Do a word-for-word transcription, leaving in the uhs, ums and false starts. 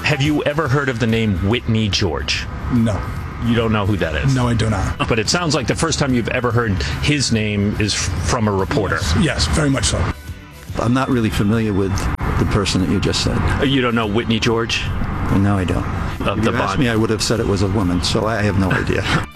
Have you ever heard of the name Whitney George? No. You don't know who that is? No, I do not. But it sounds like the first time you've ever heard his name is from a reporter. Yes, yes, very much so. I'm not really familiar with the person that you just said. You don't know Whitney George? No, I don't. Of If the you asked Bond. me, I would have said it was a woman, so I have no idea.